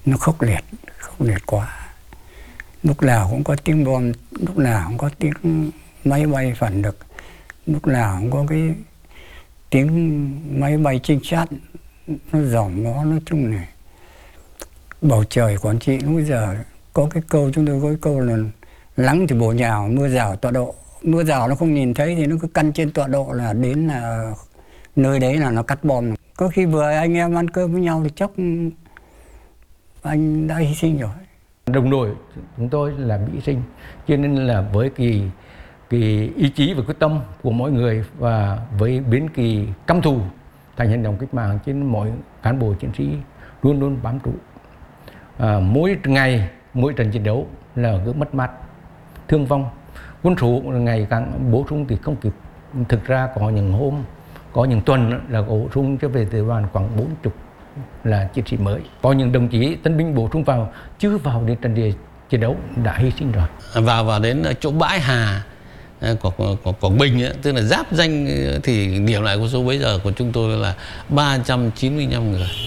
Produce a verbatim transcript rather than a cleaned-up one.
nó khốc liệt, khốc liệt quá. Lúc nào cũng có tiếng bom, lúc nào cũng có tiếng máy bay phản lực, lúc nào cũng có cái tiếng máy bay trinh sát nó dòm ngó. Nói chung này, bầu trời Quảng Trị lúc bây giờ có cái câu, chúng tôi có cái câu là nắng thì bổ nhào, mưa rào tọa độ. Mưa rào nó không nhìn thấy thì nó cứ căn trên tọa độ là đến là nơi đấy là nó cắt bom. Có khi vừa anh em ăn cơm với nhau thì chắc anh đã hy sinh rồi. Đồng đội chúng tôi là bị hy sinh, cho nên là với kỳ kỳ ý chí và quyết tâm của mỗi người và với biến kỳ căm thù thành hành động cách mạng, trên mỗi cán bộ chiến sĩ luôn luôn bám trụ. À, mỗi ngày, mỗi trận chiến đấu là cứ mất mát, thương vong, quân số ngày càng bổ sung thì không kịp. Thực ra có những hôm, có những tuần là bổ sung cho về từ đoàn khoảng bốn mươi là chiến sĩ mới. Có những đồng chí tân binh bổ sung vào chưa vào đến trận địa chiến đấu đã hy sinh rồi. Vào vào đến chỗ bãi Hà của, của, của Quảng Bình ấy, tức là giáp danh thì điểm lại của số bấy giờ của chúng tôi là ba trăm chín mươi lăm người.